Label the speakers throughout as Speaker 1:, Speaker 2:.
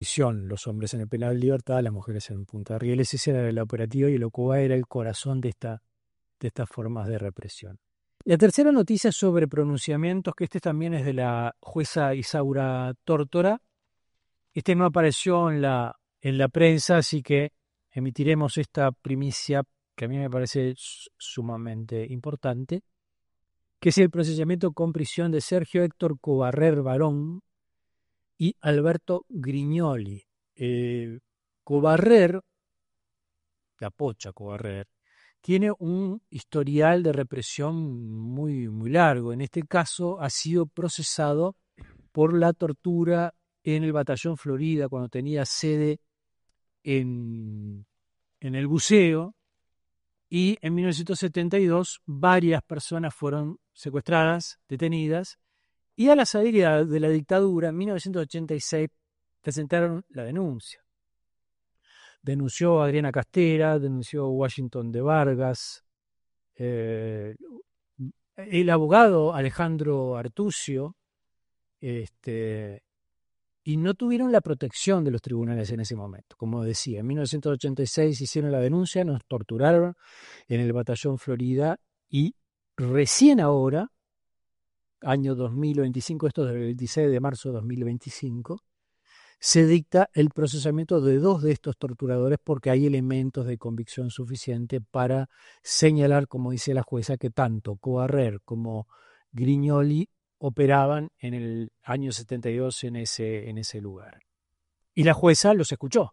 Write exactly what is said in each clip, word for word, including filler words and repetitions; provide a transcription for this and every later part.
Speaker 1: los hombres en el penal de Libertad, las mujeres en Punta de Rieles. Ese era el operativo y el Ocoa era el corazón de, esta, de estas formas de represión. La tercera noticia sobre pronunciamientos, que este también es de la jueza Isaura Tórtora. Este no apareció en la, en la prensa, así que emitiremos esta primicia que a mí me parece sumamente importante, que es el procesamiento con prisión de Sergio Héctor Cobarrer Barón y Alberto Grignoli. Eh, Cobarrer, la pocha Cobarrer, tiene un historial de represión muy, muy largo. En este caso ha sido procesado por la tortura en el Batallón Florida cuando tenía sede en, en el buceo, y en mil novecientos setenta y dos varias personas fueron secuestradas, detenidas, y a la salida de la dictadura en mil novecientos ochenta y seis presentaron la denuncia. Denunció a Adriana Castera, denunció a Washington de Vargas, eh, el abogado Alejandro Artucio, este, y no tuvieron la protección de los tribunales en ese momento. Como decía, en mil novecientos ochenta y seis hicieron la denuncia, nos torturaron en el Batallón Florida, y recién ahora, año dos mil veinticinco, esto es el veintiséis de marzo de dos mil veinticinco, se dicta el procesamiento de dos de estos torturadores porque hay elementos de convicción suficiente para señalar, como dice la jueza, que tanto Cobarrer como Grignoli operaban en el año setenta y dos en ese, en ese lugar. Y la jueza los escuchó.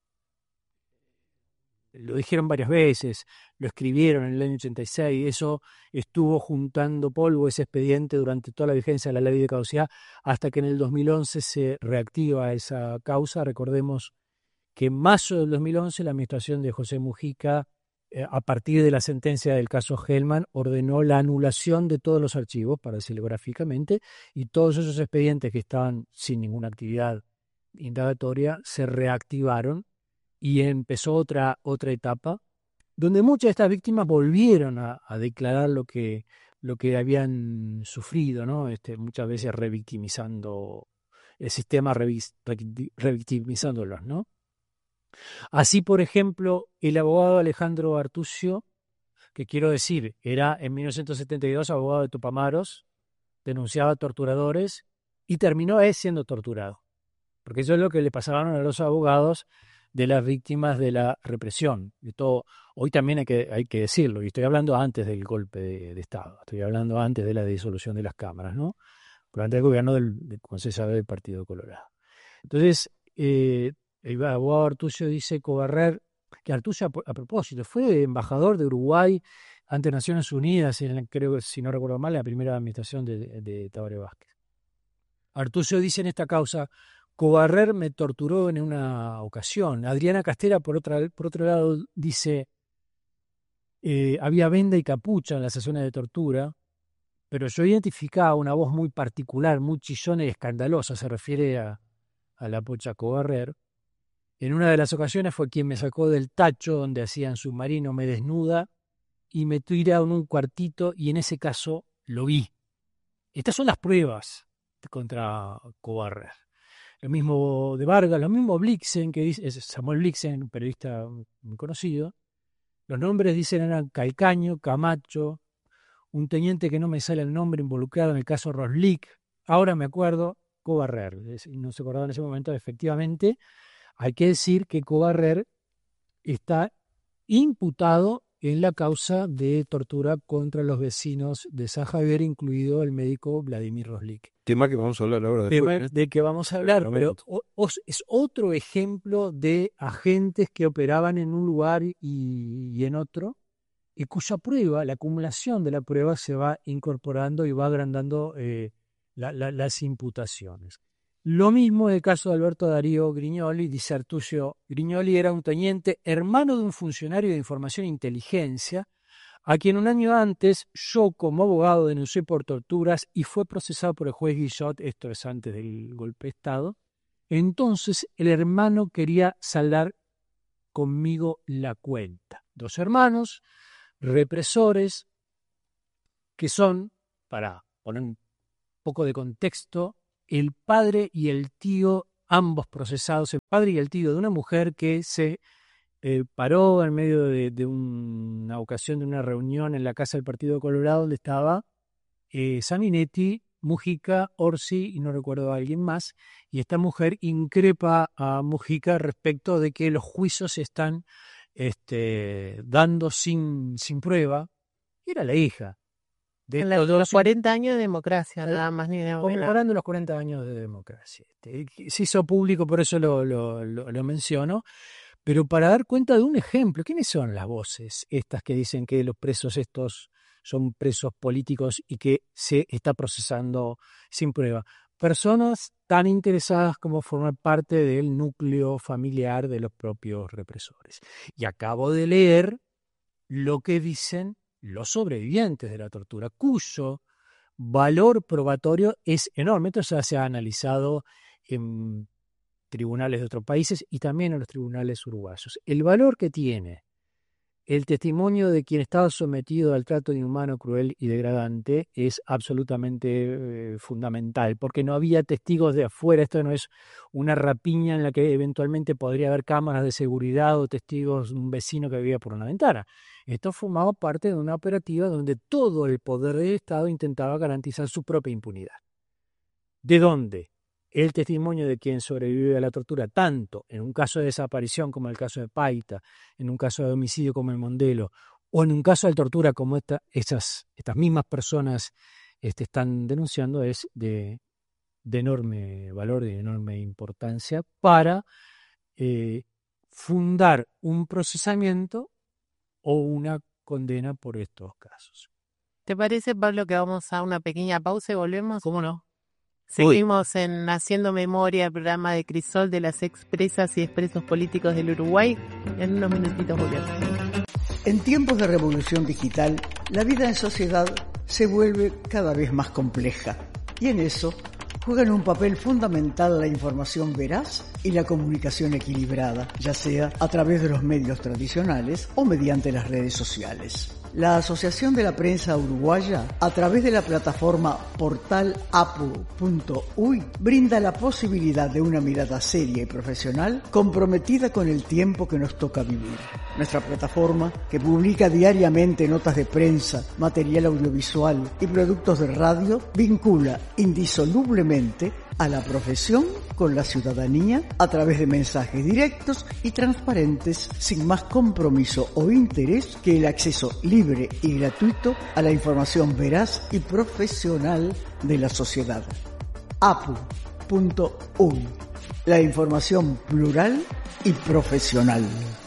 Speaker 1: Lo dijeron varias veces, lo escribieron en el año ochenta y seis, eso estuvo juntando polvo, ese expediente, durante toda la vigencia de la ley de caducidad, hasta que en el dos mil once se reactiva esa causa. Recordemos que en marzo del dos mil once la administración de José Mujica, eh, a partir de la sentencia del caso Hellman, ordenó la anulación de todos los archivos, para decirlo gráficamente, y todos esos expedientes que estaban sin ninguna actividad indagatoria se reactivaron, y empezó otra, otra etapa donde muchas de estas víctimas volvieron a, a declarar lo que, lo que habían sufrido, ¿no? Este, muchas veces revictimizando el sistema, revis, revictimizándolos, ¿no? Así, por ejemplo, el abogado Alejandro Artucio, que quiero decir, era en mil novecientos setenta y dos abogado de Tupamaros, denunciaba torturadores y terminó él siendo torturado, porque eso es lo que le pasaban a los abogados de las víctimas de la represión. De todo, hoy también hay que, hay que decirlo, y estoy hablando antes del golpe de, de Estado, estoy hablando antes de la disolución de las cámaras, ¿no? Durante el gobierno del, del como se sabe, del Partido Colorado. Entonces, eh, el abogado Artucio dice, Cobarrer, que Artucio, a, a propósito, fue embajador de Uruguay ante Naciones Unidas, en, creo que, si no recuerdo mal, en la primera administración de, de Tabaré Vázquez. Artucio dice en esta causa, Cobarrer me torturó en una ocasión. Adriana Castera, por, otra, por otro lado, dice, eh, había venda y capucha en las sesiones de tortura, pero yo identificaba una voz muy particular, muy chillona y escandalosa, se refiere a, a la pocha Cobarrer. En una de las ocasiones fue quien me sacó del tacho donde hacían submarino, me desnuda y me tira en un cuartito, y en ese caso lo vi. Estas son las pruebas contra Cobarrer. Lo mismo de Vargas, lo mismo Blixen, que dice, es Samuel Blixen, un periodista muy conocido. Los nombres dicen eran Calcaño, Camacho, un teniente que no me sale el nombre involucrado en el caso Roslik. Ahora me acuerdo, Cobarrer. No se acordaba en ese momento, efectivamente. Hay que decir que Cobarrer está imputado en la causa de tortura contra los vecinos de San Javier, incluido el médico Vladimir Roslik.
Speaker 2: Tema que vamos a hablar ahora después.
Speaker 1: Tema de que vamos a hablar, pero o, o, es otro ejemplo de agentes que operaban en un lugar y, y en otro, y cuya prueba, la acumulación de la prueba, se va incorporando y va agrandando eh, la, la, las imputaciones. Lo mismo en el caso de Alberto Darío Grignoli, dice Artucio. Grignoli era un teniente, hermano de un funcionario de información e inteligencia, a quien un año antes yo como abogado denuncié por torturas y fue procesado por el juez Guillot, esto es antes del golpe de Estado. Entonces el hermano quería saldar conmigo la cuenta. Dos hermanos, represores, que son, para poner un poco de contexto, el padre y el tío ambos procesados, el padre y el tío de una mujer que se eh, paró en medio de, de un, una ocasión de una reunión en la casa del Partido Colorado donde estaba eh, Sanguinetti, Mujica, Orsi y no recuerdo a alguien más, y esta mujer increpa a Mujica respecto de que los juicios se están este, dando sin, sin prueba. Era la hija.
Speaker 2: De los, los cuarenta años de democracia, nada más ni nada menos.
Speaker 1: Comparando los cuarenta años de democracia. Se hizo público, por eso lo, lo, lo, lo menciono, pero para dar cuenta de un ejemplo. ¿Quiénes son las voces estas que dicen que los presos estos son presos políticos y que se está procesando sin prueba? Personas tan interesadas como formar parte del núcleo familiar de los propios represores. Y acabo de leer lo que dicen los sobrevivientes de la tortura, cuyo valor probatorio es enorme. Esto ya se ha analizado en tribunales de otros países y también en los tribunales uruguayos. El valor que tiene el testimonio de quien estaba sometido al trato inhumano, cruel y degradante es absolutamente eh, fundamental, porque no había testigos de afuera. Esto no es una rapiña en la que eventualmente podría haber cámaras de seguridad o testigos de un vecino que vivía por una ventana. Esto formaba parte de una operativa donde todo el poder del Estado intentaba garantizar su propia impunidad. ¿De dónde? El testimonio de quien sobrevive a la tortura, tanto en un caso de desaparición como en el caso de Paita, en un caso de homicidio como el Mondelo, o en un caso de tortura como esta, esas, estas mismas personas este, están denunciando, es de, de enorme valor, de enorme importancia para eh, fundar un procesamiento o una condena por estos casos.
Speaker 2: ¿Te parece, Pablo, que vamos a una pequeña pausa y volvemos?
Speaker 1: ¿Cómo no?
Speaker 2: Seguimos Uy. en Haciendo Memoria, el programa de Crisol de las expresas y expresos políticos del Uruguay. En unos minutitos volvemos.
Speaker 3: En tiempos de revolución digital, la vida en sociedad se vuelve cada vez más compleja. Y en eso juegan un papel fundamental la información veraz y la comunicación equilibrada, ya sea a través de los medios tradicionales o mediante las redes sociales. La Asociación de la Prensa Uruguaya, a través de la plataforma portal apu punto uy, brinda la posibilidad de una mirada seria y profesional comprometida con el tiempo que nos toca vivir. Nuestra plataforma, que publica diariamente notas de prensa, material audiovisual y productos de radio, vincula indisolublemente a la profesión con la ciudadanía a través de mensajes directos y transparentes, sin más compromiso o interés que el acceso libre y gratuito a la información veraz y profesional de la sociedad. apu punto uy, la información plural y profesional.